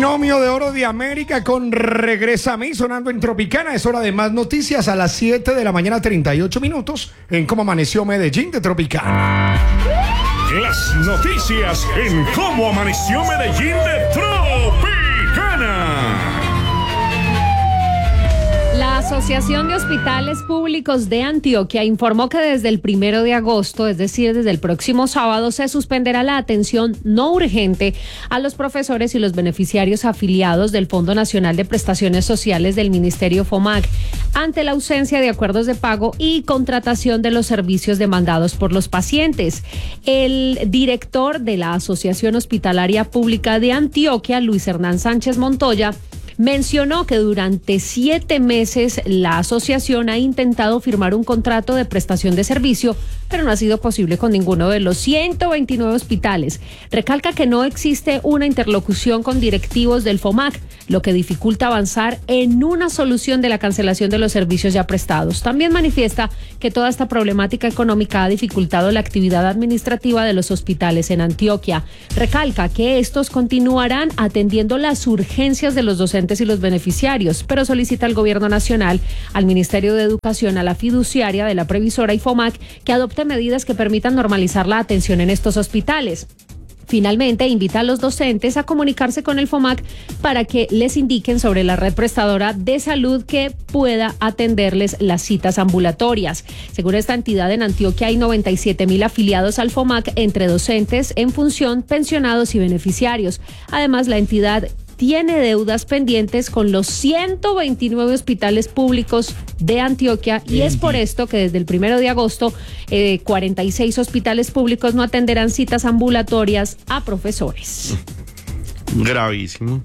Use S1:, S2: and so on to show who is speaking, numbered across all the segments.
S1: Binomio de Oro de América con Regresa a mí sonando en Tropicana. Es hora de más noticias a las 7 de la mañana, 38 minutos en Cómo Amaneció Medellín de Tropicana.
S2: Las noticias en Cómo Amaneció Medellín de Tropicana.
S3: La Asociación de Hospitales Públicos de Antioquia informó que desde el 1 de agosto, es decir, desde el próximo sábado, se suspenderá la atención no urgente a los profesores y los beneficiarios afiliados del Fondo Nacional de Prestaciones Sociales del Ministerio FOMAC ante la ausencia de acuerdos de pago y contratación de los servicios demandados por los pacientes. El director de la Asociación Hospitalaria Pública de Antioquia, Luis Hernán Sánchez Montoya, mencionó que durante 7 meses la asociación ha intentado firmar un contrato de prestación de servicio, pero no ha sido posible con ninguno de los 129 hospitales. Recalca que no existe una interlocución con directivos del FOMAC, lo que dificulta avanzar en una solución de la cancelación de los servicios ya prestados. También manifiesta que toda esta problemática económica ha dificultado la actividad administrativa de los hospitales en Antioquia. Recalca que estos continuarán atendiendo las urgencias de los docentes y los beneficiarios, pero solicita al Gobierno Nacional, al Ministerio de Educación, a la fiduciaria de la Previsora y FOMAC que adopte medidas que permitan normalizar la atención en estos hospitales. Finalmente, invita a los docentes a comunicarse con el FOMAC para que les indiquen sobre la red prestadora de salud que pueda atenderles las citas ambulatorias. Según esta entidad, en Antioquia hay 97.000 afiliados al FOMAC entre docentes en función, pensionados y beneficiarios. Además, la entidad tiene deudas pendientes con los 129 hospitales públicos de Antioquia y es por esto que desde el 1 de agosto 46 hospitales públicos no atenderán citas ambulatorias a profesores.
S4: Gravísimo.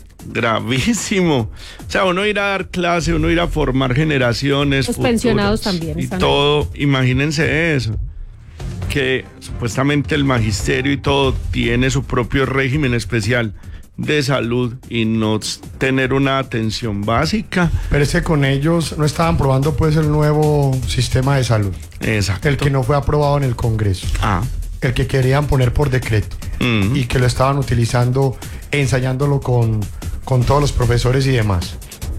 S4: O sea, uno ir a dar clase, uno ir a formar generaciones.
S3: Los pensionados también.
S4: Y todo, imagínense eso. Que supuestamente el magisterio y todo tiene su propio régimen especial de salud y no tener una atención básica.
S1: Pero es que con ellos no estaban probando pues el nuevo sistema de salud.
S4: Exacto.
S1: El que no fue aprobado en el Congreso. El que querían poner por decreto. Y que lo estaban utilizando, ensayándolo con todos los profesores y demás.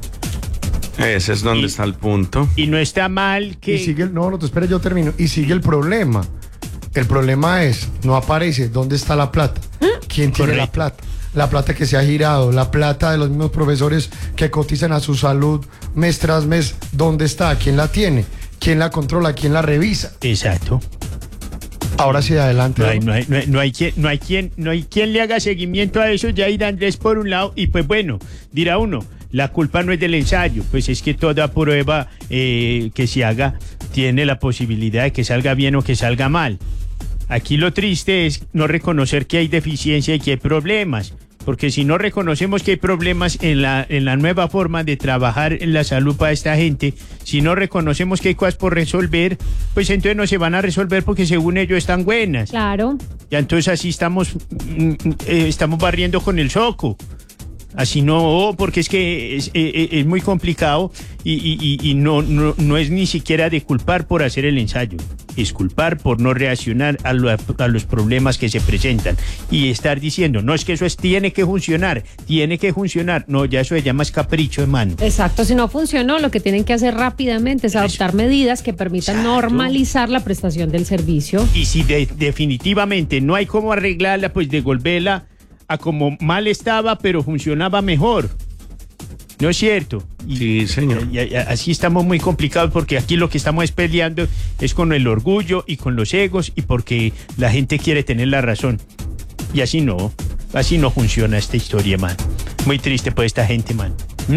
S4: Ese es donde está el punto.
S5: Y no está mal que...
S1: Y sigue espera, yo termino. Y sigue el problema. El problema es, no aparece dónde está la plata. ¿Quién tiene la plata? La plata que se ha girado, la plata de los mismos profesores que cotizan a su salud mes tras mes, ¿dónde está? ¿Quién la tiene? ¿Quién la controla? ¿Quién la revisa?
S5: Exacto.
S1: Ahora sí, adelante.
S5: No hay quien le haga seguimiento a eso. Ya irá Andrés por un lado y pues bueno, dirá uno, la culpa no es del ensayo, pues es que toda prueba que se haga tiene la posibilidad de que salga bien o que salga mal. Aquí lo triste es no reconocer que hay deficiencia y que hay problemas, porque si no reconocemos que hay problemas en la nueva forma de trabajar en la salud para esta gente, si no reconocemos que hay cosas por resolver, pues entonces no se van a resolver porque según ellos están buenas.
S3: Claro.
S5: Ya entonces así estamos barriendo con el zoco. Así no, porque es que es muy complicado y no es ni siquiera de culpar por hacer el ensayo, es culpar por no reaccionar a los problemas que se presentan y estar diciendo, no, es que eso tiene que funcionar, no, ya eso se llama es capricho, hermano.
S3: Exacto, si no funcionó, lo que tienen que hacer rápidamente es adoptar medidas que permitan normalizar la prestación del servicio.
S5: Y si definitivamente no hay cómo arreglarla, pues devolverla a como mal estaba, pero funcionaba mejor. ¿No es cierto?
S4: Sí, señor.
S5: Y así estamos muy complicados porque aquí lo que estamos peleando es con el orgullo y con los egos y porque la gente quiere tener la razón. Y así no funciona esta historia, man. Muy triste por esta gente, man.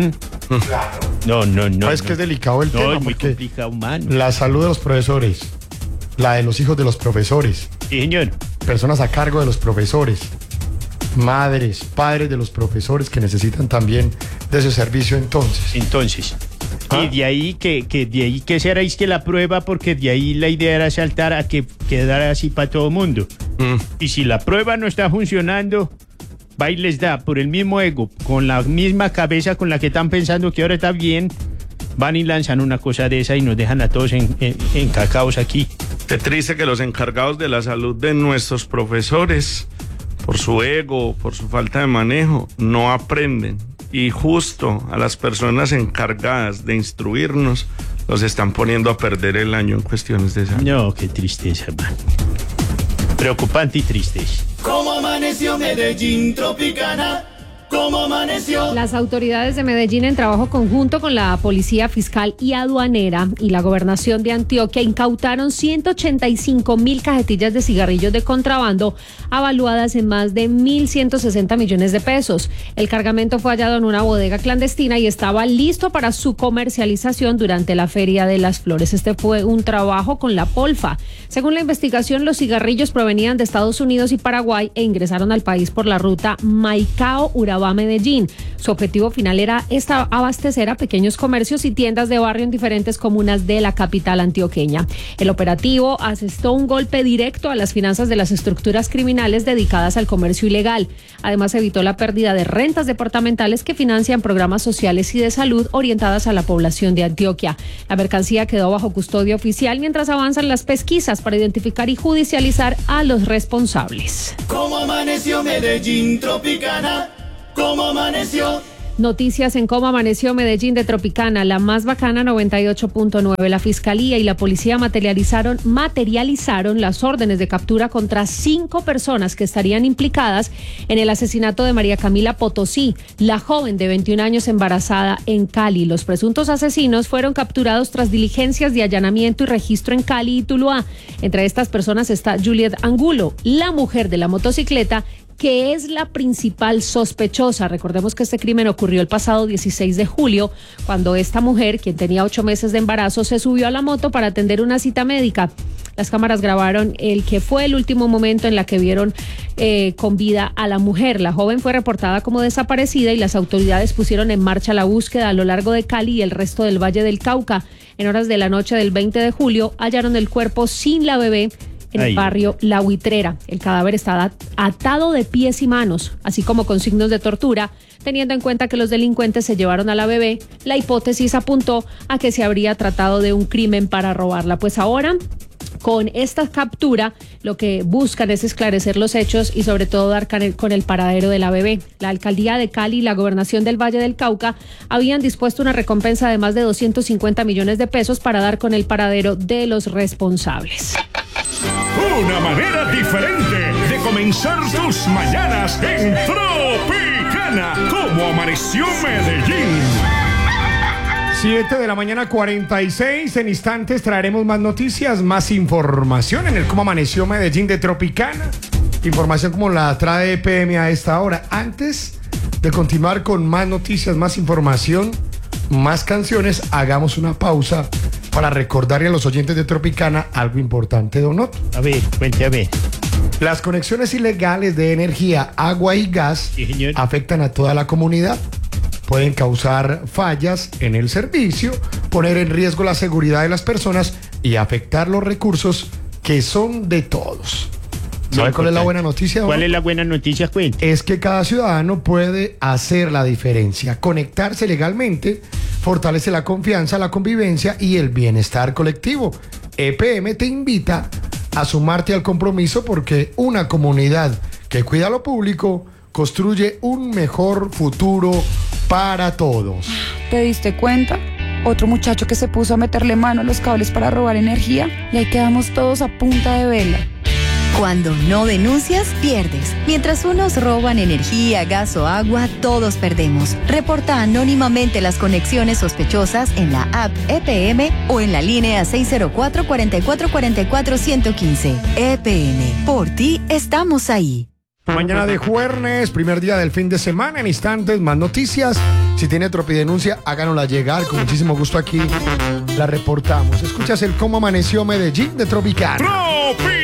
S1: Claro.
S5: No.
S1: Es que es delicado el tema,
S5: es muy
S1: porque
S5: complicado, man.
S1: La salud de los profesores, la de los hijos de los profesores.
S5: Sí, señor.
S1: Personas a cargo de los profesores. Madres, padres de los profesores que necesitan también de ese servicio entonces.
S5: Y de ahí que será que la prueba, porque de ahí la idea era saltar a que quedara así para todo el mundo. Y si la prueba no está funcionando, va y les da por el mismo ego, con la misma cabeza con la que están pensando que ahora está bien, van y lanzan una cosa de esa y nos dejan a todos encacaos aquí.
S4: Qué triste que los encargados de la salud de nuestros profesores por su ego, por su falta de manejo, no aprenden. Y justo a las personas encargadas de instruirnos, los están poniendo a perder el año en cuestiones de salud.
S5: No, qué tristeza, man. Preocupante y tristeza.
S6: ¿Cómo amaneció Medellín Tropicana? ¿Cómo amaneció?
S3: Las autoridades de Medellín, en trabajo conjunto con la Policía Fiscal y Aduanera y la Gobernación de Antioquia, incautaron 185.000 cajetillas de cigarrillos de contrabando avaluadas en más de 1.160 millones de pesos. El cargamento fue hallado en una bodega clandestina y estaba listo para su comercialización durante la Feria de las Flores. Este fue un trabajo con la Polfa. Según la investigación, los cigarrillos provenían de Estados Unidos y Paraguay e ingresaron al país por la ruta Maicao-Urabá-Medellín. Su objetivo final era abastecer a pequeños comercios y tiendas de barrio en diferentes comunas de la capital antioqueña. El operativo asestó un golpe directo a las finanzas de las estructuras criminales dedicadas al comercio ilegal. Además, evitó la pérdida de rentas departamentales que financian programas sociales y de salud orientadas a la población de Antioquia. La mercancía quedó bajo custodia oficial mientras avanzan las pesquisas para identificar y judicializar a los responsables.
S6: ¿Cómo amaneció Medellín Tropicana? ¿Cómo amaneció?
S3: Noticias en cómo amaneció Medellín de Tropicana, la más bacana 98.9. La Fiscalía y la Policía materializaron las órdenes de captura contra 5 personas que estarían implicadas en el asesinato de María Camila Potosí, la joven de 21 años embarazada en Cali. Los presuntos asesinos fueron capturados tras diligencias de allanamiento y registro en Cali y Tuluá. Entre estas personas está Juliet Angulo, la mujer de la motocicleta, que es la principal sospechosa. Recordemos que este crimen ocurrió el pasado 16 de julio, cuando esta mujer, quien tenía 8 meses de embarazo, se subió a la moto para atender una cita médica. Las cámaras grabaron el que fue el último momento en la que vieron con vida a la mujer. La joven fue reportada como desaparecida y las autoridades pusieron en marcha la búsqueda a lo largo de Cali y el resto del Valle del Cauca. En horas de la noche del 20 de julio hallaron el cuerpo sin la bebé en el barrio La Huitrera. El cadáver estaba atado de pies y manos, así como con signos de tortura. Teniendo en cuenta que los delincuentes se llevaron a la bebé, la hipótesis apuntó a que se habría tratado de un crimen para robarla. Pues ahora, con esta captura, lo que buscan es esclarecer los hechos y sobre todo dar con el paradero de la bebé. La alcaldía de Cali y la gobernación del Valle del Cauca habían dispuesto una recompensa de más de 250 millones de pesos para dar con el paradero de los responsables.
S2: Una manera diferente de comenzar tus mañanas en Tropicana. ¿Cómo amaneció Medellín?
S1: 7 de la mañana 46. En instantes traeremos más noticias, más información en el Cómo Amaneció Medellín de Tropicana. Información como la trae EPM a esta hora. Antes de continuar con más noticias, más información, más canciones, hagamos una pausa para recordarle a los oyentes de Tropicana algo importante, Don Otto.
S5: A ver, cuéntame.
S1: Las conexiones ilegales de energía, agua y gas afectan a toda la comunidad. Pueden causar fallas en el servicio, poner en riesgo la seguridad de las personas y afectar los recursos que son de todos. ¿Sabe cuál es la buena noticia?
S5: ¿Cuál es la buena noticia? Cuente.
S1: Es que cada ciudadano puede hacer la diferencia. Conectarse legalmente fortalece la confianza, la convivencia y el bienestar colectivo. EPM te invita a sumarte al compromiso porque una comunidad que cuida lo público construye un mejor futuro para todos.
S7: ¿Te diste cuenta? Otro muchacho que se puso a meterle mano a los cables para robar energía y ahí quedamos todos a punta de vela.
S8: Cuando no denuncias, pierdes. Mientras unos roban energía, gas o agua, todos perdemos. Reporta anónimamente las conexiones sospechosas en la app EPM o en la línea 604-4444-115. EPM, por ti estamos ahí.
S1: Mañana de jueves, primer día del fin de semana. En instantes, más noticias. Si tiene tropidenuncia, háganosla llegar. Con muchísimo gusto aquí la reportamos. Escuchas el Cómo Amaneció Medellín de Tropicana.